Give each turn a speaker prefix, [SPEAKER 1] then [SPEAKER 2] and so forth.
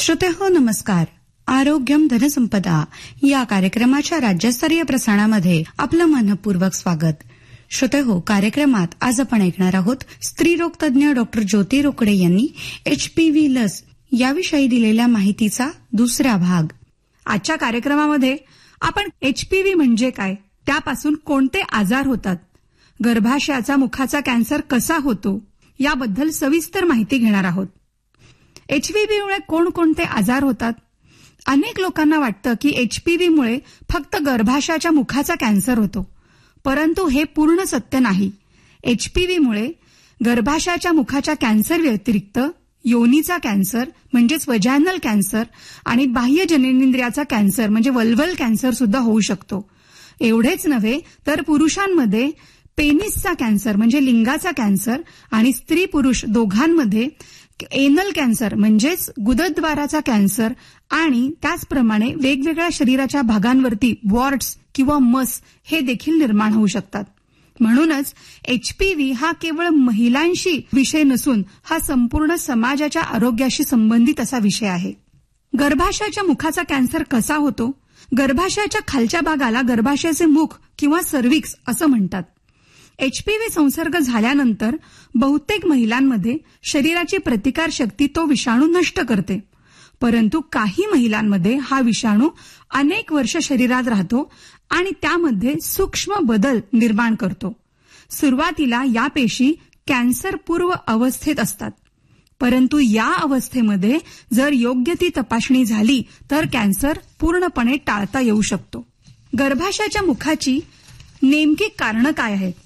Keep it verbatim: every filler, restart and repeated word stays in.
[SPEAKER 1] श्रोतेहो नमस्कार. आरोग्यम धनसंपदा या कार्यक्रमाच्या राज्यस्तरीय प्रसारणामध्ये आपलं मनपूर्वक स्वागत. श्रोतेहो, कार्यक्रमात आज आपण ऐकणार आहोत स्त्रीरोग तज्ञ डॉक्टर ज्योती रोकडे यांनी एचपीव्ही लस याविषयी दिलेल्या माहितीचा दुसरा भाग.
[SPEAKER 2] आजच्या कार्यक्रमामध्ये आपण एचपीव्ही म्हणजे काय, त्यापासून कोणते आजार होतात, गर्भाशयाचा मुखाचा कॅन्सर कसा होतो याबद्दल सविस्तर माहिती घेणार आहोत. एचपीव्हीमुळे कोणकोणते आजार होतात? अनेक लोकांना वाटतं की एचपीव्हीमुळे फक्त गर्भाशयाच्या मुखाचा कॅन्सर होतो, परंतु हे पूर्ण सत्य नाही. एचपीव्हीमुळे गर्भाशयाच्या मुखाच्या कॅन्सर व्यतिरिक्त योनीचा कॅन्सर म्हणजेच वजायनल कॅन्सर आणि बाह्य जननेंद्रियाचा कॅन्सर म्हणजे वल्वल कॅन्सर सुद्धा होऊ शकतो. एवढेच नव्हे तर पुरुषांमध्ये पेनिसचा कॅन्सर म्हणजे लिंगाचा कॅन्सर आणि स्त्री पुरुष दोघांमध्ये एनल कॅन्सर म्हणजेच गुदद्वाराचा कॅन्सर आणि त्याचप्रमाणे वेगवेगळ्या शरीराच्या भागांवरती वॉर्ट्स किंवा मस हे देखील निर्माण होऊ शकतात. म्हणूनच एचपीव्ही हा केवळ महिलांशी विषय नसून हा संपूर्ण समाजाच्या आरोग्याशी संबंधित असा विषय आहे. गर्भाशयाच्या मुखाचा कॅन्सर कसा होतो? गर्भाशयाच्या खालच्या भागाला गर्भाशयाचे मुख किंवा सर्व्हिक्स असं म्हणतात. एचपीव्ही संसर्ग झाल्यानंतर बहुतेक महिलांमध्ये शरीराची प्रतिकार शक्ती तो विषाणू नष्ट करते, परंतु काही महिलांमध्ये हा विषाणू अनेक वर्ष शरीरात राहतो आणि त्यामध्ये सूक्ष्म बदल निर्माण करतो. सुरुवातीला या पेशी कॅन्सर पूर्व अवस्थेत असतात, परंतु या अवस्थेमध्ये जर योग्य ती तपासणी झाली तर कॅन्सर पूर्णपणे टाळता येऊ शकतो. गर्भाशयाच्या मुखाची नेमकी कारणं काय आहेत?